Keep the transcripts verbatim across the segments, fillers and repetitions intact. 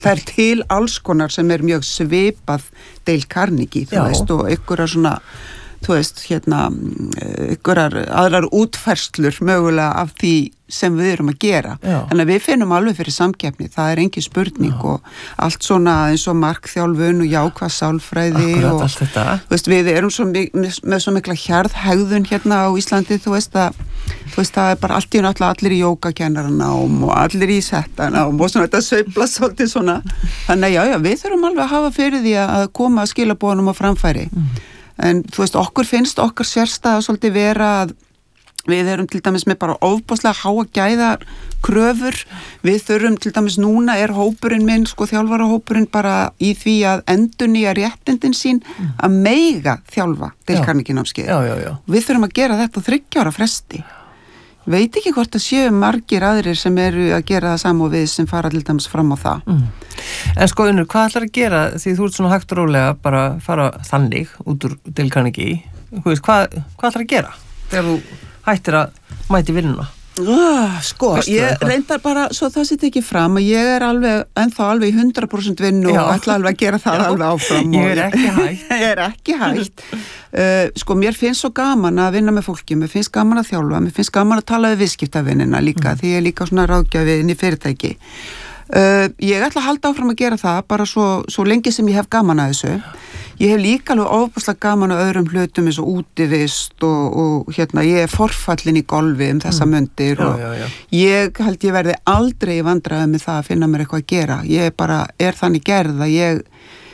Það er til alls konar sem er mjög svipað Dale Carnegie, þú Já. veist, og ykkur er svona, þú veist, hérna, ykkur er aðrar útfærslur mögulega af því sem við erum að gera. Já. Þannig að við finnum alveg fyrir samkeppni, það er engin spurning Já. Og allt svona eins og markþjálfun og jákvæð sálfræði Akkurat, og, allt þetta. þú veist, við erum svo, með svo mikla hjarðhegðun hérna á Íslandi, þú veist að þú veist, það er bara allt í náttúrulega allir í jógakennarnám og allir í settanám og svona þetta sveifla svolítið svona. Þannig að já, já, við þurfum alveg að hafa fyrir því að koma að skilabóðunum á framfæri. Mm. En þú veist, okkur finnst okkar sérstæða svolítið vera að við erum til dæmis með bara ofboðslega háa gæða kröfur. Við þurfum til dæmis núna er hópurinn minn, sko þjálfarahópurinn bara í því að endurnýja réttindin sín mm. að meiga þjálfa Dale Carnegie námskeið. Já, já, já. Við þurfum að gera þetta á þriggja ára fresti. Veit ekki hvort að séu margir aðrir sem eru að gera það saman og við sem fara til dæmis fram á það. Mm. En sko Unnur, hvað ætlar að gera því þú ert svona hægt og rólega bara fara þannig út úr Dale Carnegie? Hvað, hvað ætlar að gera þegar þú hættir að mæti vinnuna? Uh, sko, Veistu ég eitthvað? reyndar bara svo það sitt ekki fram að ég er alveg, ennþá alveg í hundrað prósent vinnu Já. og ætla alveg að gera það Já. alveg áfram. Ég er ekki hægt. Ég er ekki hægt. Uh, sko, mér finnst svo gaman að vinna með fólki, mér finnst gaman að þjálfa, mér finnst gaman að tala við viðskiptavinnina líka, mm. því ég er líka svona ráðgjafi inn í fyrirtæki. Uh, ég ætla að halda áfram að gera það bara svo, svo lengi sem ég hef gaman að þessu. Ég hef líka alveg ofbúslega gaman að öðrum hlutum eins og útivist og, og hérna, ég er forfallin í golfi um þessa Mm. mundir og Já, já, já. ég held ég verði aldrei í vandræði með það að finna mér eitthvað að gera. Ég bara er þannig gerð að ég,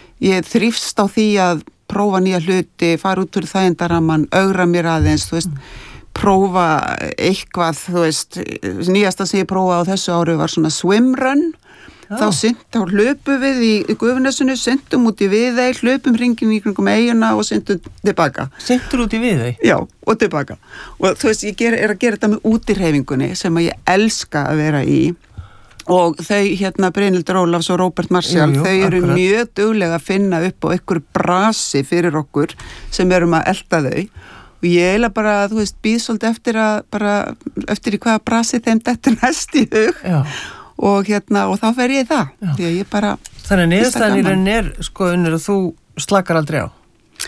ég þrífst á því að prófa nýja hluti, fara út úr þægindaramman, augra mér aðeins, þú veist, prófa eitthvað, þú veist, nýjasta sem ég prófaði á þessu ári var svona swimrun. Já. Þá synt, þá hlöpum við í, í Gufunesinu, syntum út í Viðey, hlöpum hringin í kringum eiguna og syntum tilbaka. Syntur út í Viðey? Já, og tilbaka. Og þú veist, ég ger, er að gera þetta með útirhefingunni sem að ég elska að vera í. Og þau, hérna, Brynhildur Ólafs og Róbert Marshall, Jú, jú, þau eru akkurat. mjög duglega að finna upp á ykkur brasi fyrir okkur sem erum að elta þau. Og ég eiginlega bara, þú veist, býð svolítið eftir að, bara, eftir í hvaða brasi þeim dettur næst í hug. Já. Og hérna, og þá fer ég í það. Já. Því að ég bara... Þannig að finnst það niðurstaðan í gaman. rauninni er, sko Unnur, að þú slakar aldrei á.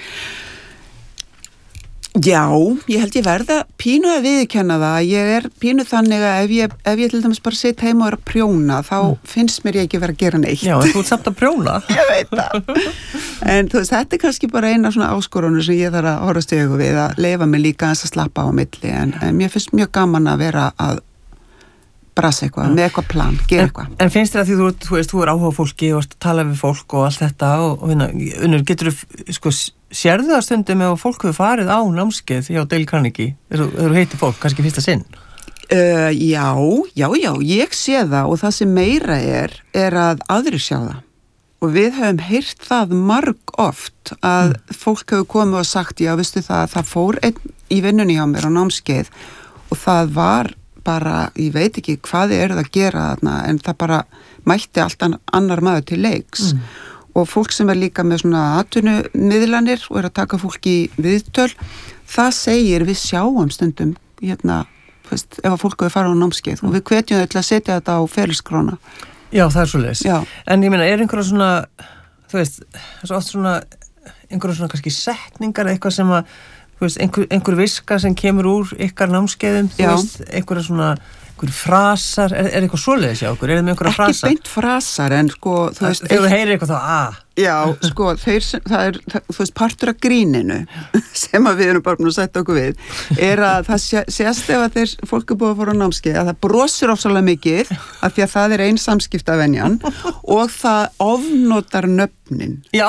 Já, ég held ég verða pínu að viðurkenna það. Ég er pínu þannig að ef ég, ef ég til dæmis bara sitt heima og er að prjóna, þá mm. finnst mér ég ekki vera að gera neitt. Já, en þú ert samt að prjóna. Ég veit það. En þú veist, þetta er kannski bara eina svona áskorunum sem ég þarf að horfast í augu við, að leifa mig líka aðeins að slappa á milli. En, en mér finnst mjög gaman að vera að brasa eitthvað, með eitthvað plan, gera eitthvað. En, en finnst þér að því þú, þú veist, þú er áhuga fólki og tala við fólk og allt þetta og, og hérna, Unnur, getur þú, sko, sérðu það stundum ef fólk hefur farið á námskeið hjá Dale Carnegie, þegar þú heitir fólk, kannski fyrsta sinn? Uh, já, já, já, ég sé það og það sem meira er, er að aðrir sjá það. Og við höfum heyrt það marg oft að mm. fólk hefur komið og sagt, já, veistu það, það fór einn í vinnunni hjá mér á námskeið og það var bara, ég veit ekki hvað þið eruð að gera þarna, en það bara mætti allt annar maður til leiks. Mm. Og fólk sem er líka með svona atvinnumiðlanir og er að taka fólk í viðtöl, það segir við sjáum stundum, hérna, veist, ef að fólk hefur farið á námskeið og við hvetjum þau til að setja þetta á ferilskrána. Já, það er svo leis. Já. En ég meina, er einhverja svona, þú veist, það er svo oft svona, einhverja svona kannski setningar eitthvað sem að, þú veist, einhver, einhver viska sem kemur úr ykkar námskeiðum, þú Já. veist, einhverja svona, einhver frasar, er, er eitthvað svoleiðis hjá okkur, er það með einhverja frasar? Ekki beint frasar, en sko, þú veist... Þegar þú heyrir eitthvað þá, að... Já, sko, þeir, það er, það, þú veist, partur af gríninu sem að við erum bara búin að setja okkur við, er að það sé, sést ef að þeir fólk er búið að fara á námskeið, að það brosir ofsalega mikið, af því að það er ein samskiptavenjan og það ofnotar nöfnin. Já.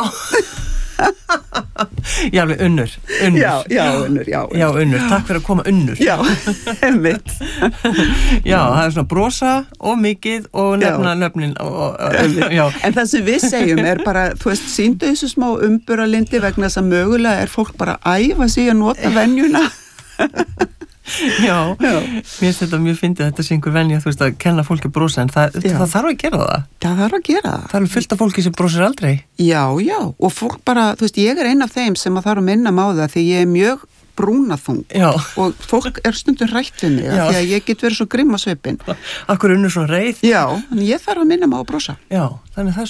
Já, alveg Unnur, Unnur. Já, já, Unnur, já. Unnur. Já, Unnur, takk fyrir að koma Unnur. Já, einmitt. Já, það er svona brosa og mikið og nefna nöfnin og, og, já. En það sem við segjum er bara, þú veist, sýndu þessu smá umburalindi vegna þess að mögulega er fólk bara að æfa sig að nota venjuna. Já, já. Mér finnst þetta mjög fyndið þetta sé einhver venja, þú veist, að kenna fólki að brosa, en það, það þarf að gera það. Það þarf að gera það. Það er fullt af fólki sem brosir aldrei. Já, já, og fólk bara, þú veist, ég er einn af þeim sem að þarf að minna á það því ég er mjög brúnaþung Já. og fólk er stundum rætt við mig Já. því að ég get verið svo grimm á svipinn. Akkur unnur svona reið. Já, en ég þarf að minna mig á að brosa. Já, þannig það er